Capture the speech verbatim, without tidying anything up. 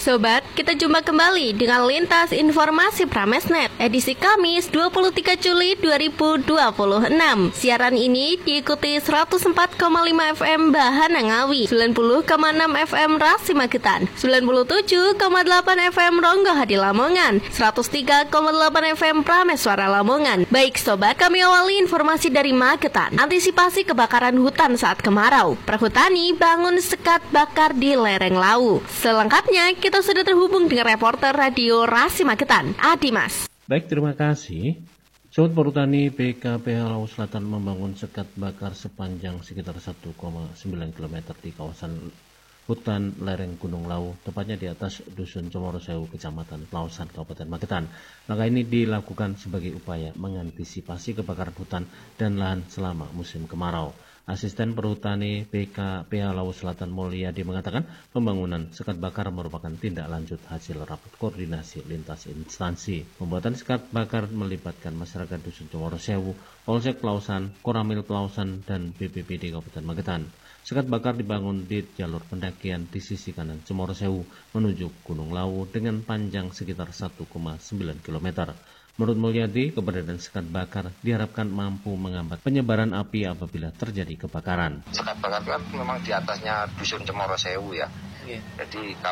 Sobat, kita jumpa kembali dengan Lintas Informasi Pramesnet, edisi Kamis dua puluh tiga Juli dua ribu dua puluh enam. Siaran ini diikuti seratus empat koma lima F M Bahana Ngawi, sembilan puluh koma enam F M Rasi Magetan, sembilan puluh tujuh koma delapan F M Ronggo Hadi Lamongan, seratus tiga koma delapan F M Prameswara Lamongan. Baik sobat, kami awali informasi dari Magetan. Antisipasi kebakaran hutan saat kemarau, Perhutani bangun sekat bakar di lereng Lawu. Selengkapnya kita sudah terhubung dengan reporter radio Rasi Magetan, Adimas. Baik, terima kasih. Sobat Perhutani, B K P H Lawu Selatan membangun sekat bakar sepanjang sekitar satu koma sembilan kilometer di kawasan hutan lereng Gunung Lawu, tepatnya di atas Dusun Comorosewu, Kecamatan Pelausan, Kabupaten Magetan. Langkah ini dilakukan sebagai upaya mengantisipasi kebakaran hutan dan lahan selama musim kemarau. Asisten Perhutani B K P H Lawu Selatan Mulyadi mengatakan pembangunan sekat bakar merupakan tindak lanjut hasil rapat koordinasi lintas instansi. Pembuatan sekat bakar melibatkan masyarakat Dusun Comorosewu, Polsek Pelausan, Koramil Pelausan, dan B P B D Kabupaten Magetan. Sekat bakar dibangun di jalur pendakian di sisi kanan Comorosewu menuju Gunung Lawu dengan panjang sekitar satu koma sembilan kilometer. Menurut Mulyadi, keberadaan sekat bakar diharapkan mampu menghambat penyebaran api apabila terjadi kebakaran. Sekat bakar kan memang di atasnya Dusun Comorosewu ya. Yeah. Jadi